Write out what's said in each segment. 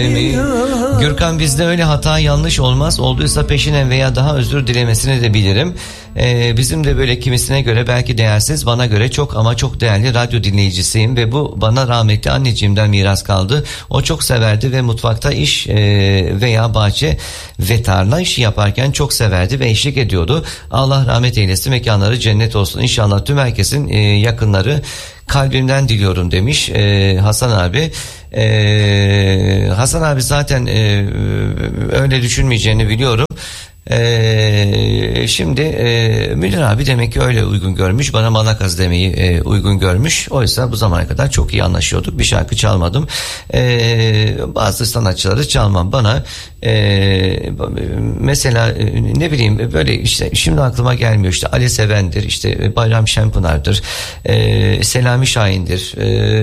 Gürkan, bizde öyle hata yanlış olmaz. Olduysa peşinen veya daha özür dilemesini de bilirim. Bizim de böyle kimisine göre belki değersiz, bana göre çok ama çok değerli radyo dinleyicisiyim ve bu bana rahmetli anneciğimden miras kaldı. O çok severdi ve mutfakta iş veya bahçe ve tarla işi yaparken çok severdi ve eşlik ediyordu. Allah rahmet eylesin, mekanları cennet olsun. İnşallah tüm herkesin yakınları kalbimden diliyorum demiş Hasan abi. Hasan abi zaten öyle düşünmeyeceğini biliyorum. Şimdi Münir abi demek ki öyle uygun görmüş, bana Malakaz demeyi uygun görmüş. Oysa bu zamana kadar çok iyi anlaşıyorduk. Bir şarkı çalmadım, bazı sanatçıları çalmam. Bana mesela ne bileyim böyle işte şimdi aklıma gelmiyor, işte Ali Seven'dir, işte Bayram Şenpınar'dır, Selami Şahin'dir,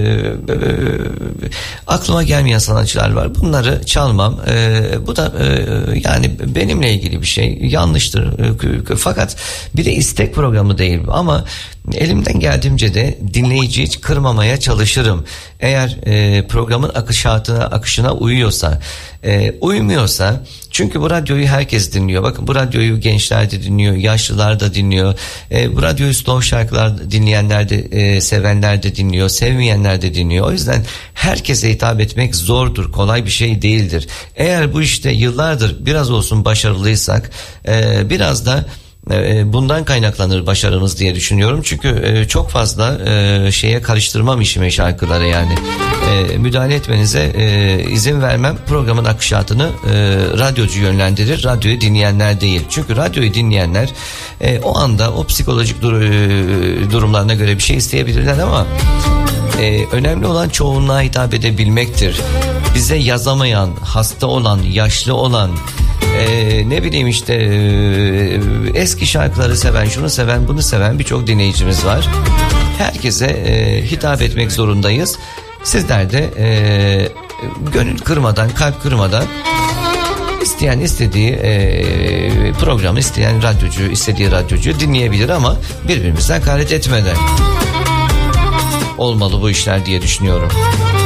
aklıma gelmeyen sanatçılar var, bunları çalmam. Bu da yani benimle ilgili bir şey, yanlıştır. Fakat bir de istek programı değil ama elimden geldiğince de dinleyiciyi hiç kırmamaya çalışırım. Eğer programın akışına uyuyorsa, uymuyorsa, çünkü bu radyoyu herkes dinliyor. Bakın, bu radyoyu gençler de dinliyor, yaşlılar da dinliyor. Bu radyoyu slow şarkılar dinleyenler de, sevenler de dinliyor, sevmeyenler de dinliyor. O yüzden herkese hitap etmek zordur, kolay bir şey değildir. Eğer bu işte yıllardır biraz olsun başarılıysak, biraz da bundan kaynaklanır başarımız diye düşünüyorum. Çünkü çok fazla şeye karıştırmam işime, şarkıları yani. Müdahale etmenize izin vermem. Programın akışatını radyocu yönlendirir, radyoyu dinleyenler değil. Çünkü radyoyu dinleyenler o anda o psikolojik durumlarına göre bir şey isteyebilirler ama önemli olan çoğunluğa hitap edebilmektir. Bize yazamayan, hasta olan, yaşlı olan, ne bileyim işte eski şarkıları seven, şunu seven, bunu seven birçok dinleyicimiz var. Herkese hitap etmek zorundayız. Sizler de gönül kırmadan, kalp kırmadan, isteyen istediği programı, isteyen radyocu istediği radyocuyu dinleyebilir ama birbirimizden hakaret etmeden olmalı bu işler diye düşünüyorum.